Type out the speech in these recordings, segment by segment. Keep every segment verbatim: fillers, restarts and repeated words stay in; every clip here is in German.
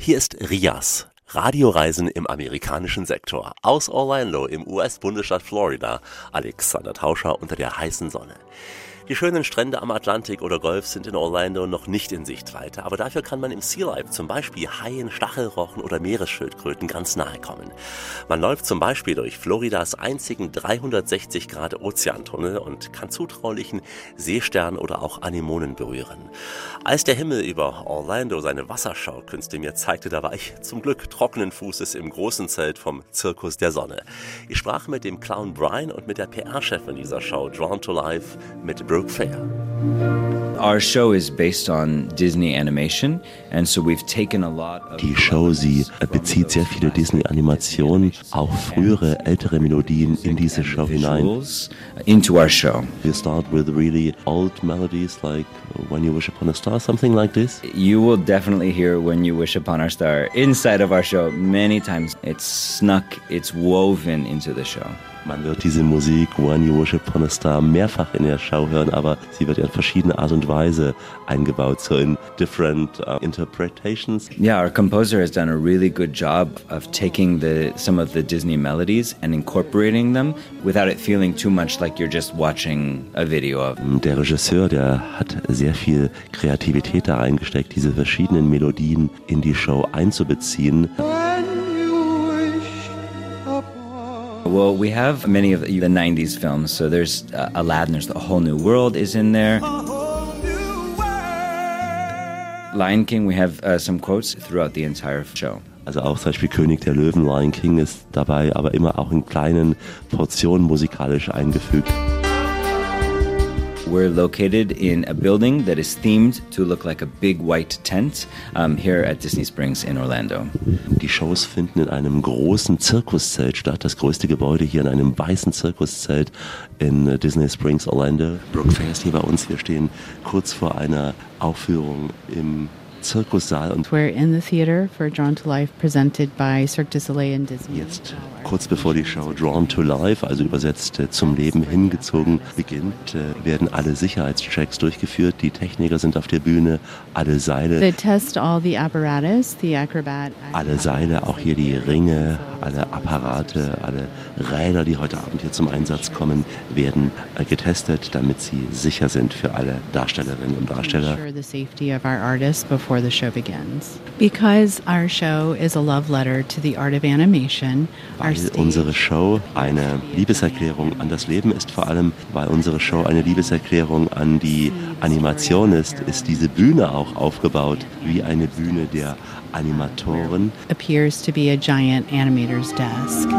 Hier ist Rias. Radioreisen im amerikanischen Sektor. Aus Orlando im U S-Bundesstaat Florida. Alexander Tauscher unter der heißen Sonne. Die schönen Strände am Atlantik oder Golf sind in Orlando noch nicht in Sichtweite, aber dafür kann man im Sea Life zum Beispiel Haien, Stachelrochen oder Meeresschildkröten ganz nahe kommen. Man läuft zum Beispiel durch Floridas einzigen dreihundertsechzig Grad Ozeantunnel und kann zutraulichen Seestern oder auch Anemonen berühren. Als der Himmel über Orlando seine Wasserschaukünste mir zeigte, da war ich zum Glück trockenen Fußes im großen Zelt vom Zirkus der Sonne. Ich sprach mit dem Clown Brian und mit der P R-Chefin dieser Show, Drawn to Life, mit Brooke Fair. Our show is based on Disney animation, and so we've taken a lot of Die Show, sie bezieht sehr viele Disney-Animationen, auch frühere, ältere Melodien in diese Show hinein. Into our show. We start with really old melodies like When You Wish Upon a Star, something like this. You will definitely hear When You Wish Upon a Star inside of our show many times. It's snuck, it's woven into the show. Man wird diese Musik When You Wish Upon a Star mehrfach in der Show hören, aber sie wird in verschiedene Art und Weise eingebaut, so in different uh, interpretations. Yeah, our composer has done a really good job of taking the some of the Disney melodies and incorporating them without it feeling too much like you're just watching a video of. Der Regisseur, der hat sehr viel Kreativität da reingesteckt, diese verschiedenen Melodien in die Show einzubeziehen. Well, we have many of the nineties films, so there's uh, Aladdin, there's A Whole New World is in there. Lion King, we have uh, some quotes throughout the entire show. Also auch zum Beispiel König der Löwen, Lion King ist dabei, aber immer auch in kleinen Portionen musikalisch eingefügt. We're located in a building that is themed to look like a big white tent um, here at Disney Springs in Orlando. Die Shows finden in einem großen Zirkuszelt statt, das größte Gebäude hier in einem weißen Zirkuszelt in Disney Springs, Orlando. Brooke Fair ist hier bei uns, wir stehen kurz vor einer Aufführung im Zirkussaal. Und We're in the theater for Drawn to Life, presented by Cirque du Soleil and Disney. Jetzt, kurz bevor die Show Drawn to Life, also übersetzt äh, zum Leben hingezogen, beginnt, äh, werden alle Sicherheitschecks durchgeführt. Die Techniker sind auf der Bühne, alle Seile. They test all the apparatus, the acrobat. Alle Seile, auch hier die Ringe, alle Apparate, alle Räder, die heute Abend hier zum Einsatz kommen, werden äh, getestet, damit sie sicher sind für alle Darstellerinnen und Darsteller. Ensure the safety of our artists before the show begins. Because our show is a love letter to the art of animation. Weil unsere Show eine Liebeserklärung an das Leben ist, vor allem weil unsere Show eine Liebeserklärung an die Animation ist, ist diese Bühne auch aufgebaut wie eine Bühne der Animatoren. Appears to be a giant animator's desk.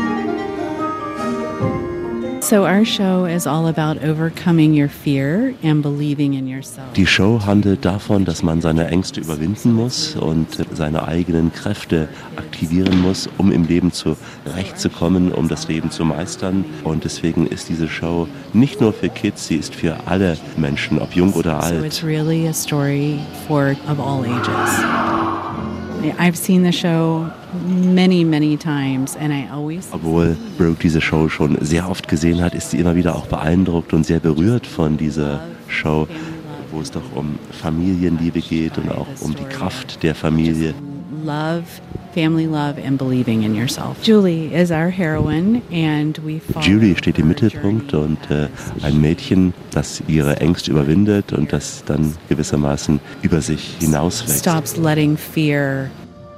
So our show is all about overcoming your fear and believing in yourself. Die Show handelt davon, dass man seine Ängste überwinden muss und seine eigenen Kräfte aktivieren muss, um im Leben zurechtzukommen, um das Leben zu meistern. Und deswegen ist diese Show nicht nur für Kids, sie ist für alle Menschen, ob jung oder alt. So it's really a story for of all ages. I've seen the show many, many times and I always... Obwohl Brooke diese Show schon sehr oft gesehen hat, ist sie immer wieder auch beeindruckt und sehr berührt von dieser Show, wo es doch um Familienliebe geht und auch um die Kraft der Familie. Love, family love and believing in yourself. Julie is our heroine and we follow Julie steht im Mittelpunkt und äh, ein Mädchen, das ihre Ängste überwindet und das dann gewissermaßen über sich hinauswächst. Stops letting fear.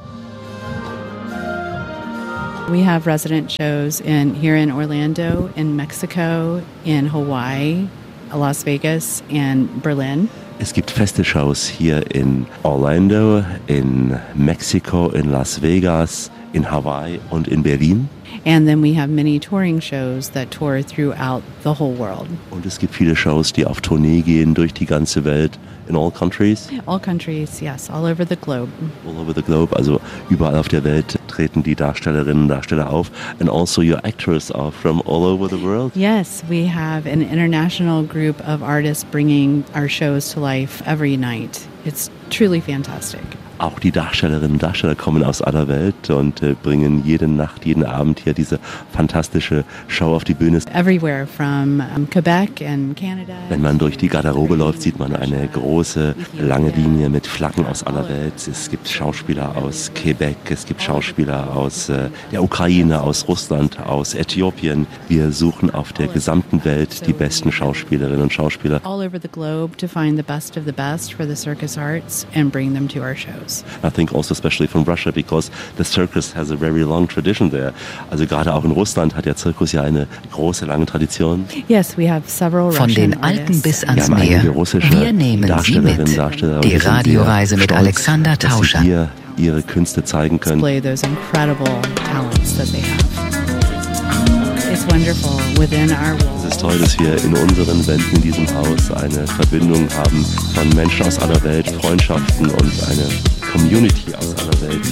We have resident shows in here in Orlando, in Mexico, in Hawaii, Las Vegas and Berlin. Es gibt feste Shows hier in Orlando, in Mexiko, in Las Vegas, in Hawaii und in Berlin. And then we have many touring shows that tour throughout the whole world. Und es gibt viele Shows, die auf Tournee gehen durch die ganze Welt. In all countries? All countries, yes, all over the globe. All over the globe, also überall auf der Welt treten die Darstellerinnen und Darsteller auf. And also your actors are from all over the world? Yes, we have an international group of artists bringing our shows to life every night. It's truly fantastic. Auch die Darstellerinnen und Darsteller kommen aus aller Welt und äh, bringen jede Nacht, jeden Abend hier diese fantastische Show auf die Bühne. Everywhere from um, Quebec and Canada. Wenn man durch die Garderobe läuft, sieht man eine große, lange Linie mit Flaggen aus aller Welt. Es gibt Schauspieler aus Quebec, es gibt Schauspieler aus äh, der Ukraine, aus Russland, aus Äthiopien. Wir suchen auf der gesamten Welt die besten Schauspielerinnen und Schauspieler. All over the globe to find the best of the best for the circus arts and bring them to our shows. I think also especially from Russia because the circus has a very long tradition there. Also gerade auch in Russland hat der Zirkus ja eine große, lange Tradition. Yes, we have several Von Russian den Alpen bis ans Wir haben einige Meer. russische Wir nehmen Sie Darstellerinnen, mit. Darsteller und Die wir sind Radioreise sehr mit stolz, Alexander dass Tauscher. sie hier ihre Künste zeigen können. display those incredible talents that they have. It's wonderful within our walls. Es ist toll, dass wir in unseren Wänden in diesem Haus eine Verbindung haben von Menschen aus aller Welt, Freundschaften und eine Community aus aller Welt.